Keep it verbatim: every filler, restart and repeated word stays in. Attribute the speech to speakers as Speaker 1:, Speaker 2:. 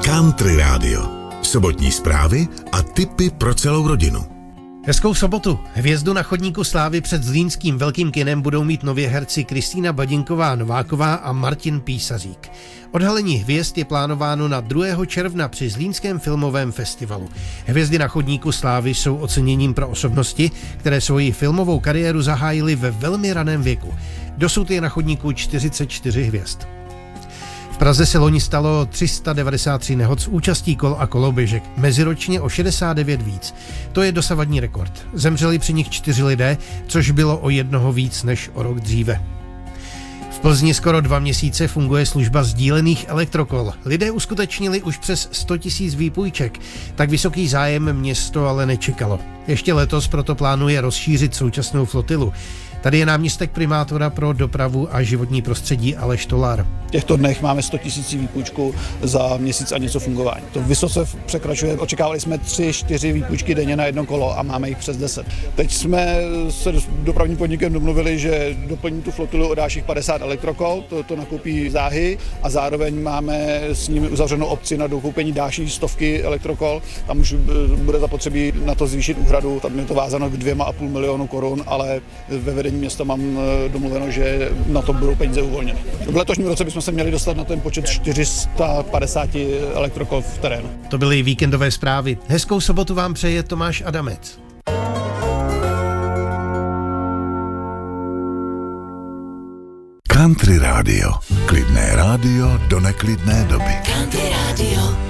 Speaker 1: Country Radio. Sobotní zprávy a tipy pro celou rodinu.
Speaker 2: Hezkou sobotu. Hvězdu na chodníku slávy před zlínským velkým kinem budou mít nově herci Kristýna Badinková-Nováková a Martin Písařík. Odhalení hvězd je plánováno na druhého června při Zlínském filmovém festivalu. Hvězdy na chodníku slávy jsou oceněním pro osobnosti, které svoji filmovou kariéru zahájily ve velmi raném věku. Dosud je na chodníku čtyřicet čtyři hvězd. V Praze se loni stalo tři sta devadesát tři nehod s účastí kol a koloběžek, meziročně o šedesát devět víc. To je dosavadní rekord. Zemřeli při nich čtyři lidé, což bylo o jednoho víc než o rok dříve. V Plzni skoro dva měsíce funguje služba sdílených elektrokol. Lidé uskutečnili už přes sto tisíc výpůjček. Tak vysoký zájem město ale nečekalo. Ještě letos proto plánuje rozšířit současnou flotilu. Tady je náměstek primátora pro dopravu a životní prostředí Aleš Tolar.
Speaker 3: V těchto dnech máme sto tisíc výpůjčků za měsíc a něco fungování. To vysoce překračuje, očekávali jsme tři čtyři výpůjčky denně na jedno kolo a máme jich přes deset. Teď jsme se dopravním podnikem domluvili, že doplní tu flotilu o dalších padesát elektrokol, to, to nakoupí záhy a zároveň máme s nimi uzavřenou opci na dokoupení další stovky elektrokol. Tam už bude zapotřebí na to zvýšit úhradu, tam je to vázáno k dvěma a půl milionu korun, ale ve vedení města mám domluveno, že na to budou peníze uvolněny. V letošním roce bychom se měli dostat na ten počet čtyři sta padesát elektrokol v terénu.
Speaker 2: To byly víkendové zprávy. Hezkou sobotu vám přeje Tomáš Adamec.
Speaker 1: Country Radio. Klidné rádio do neklidné doby.
Speaker 4: Country Radio.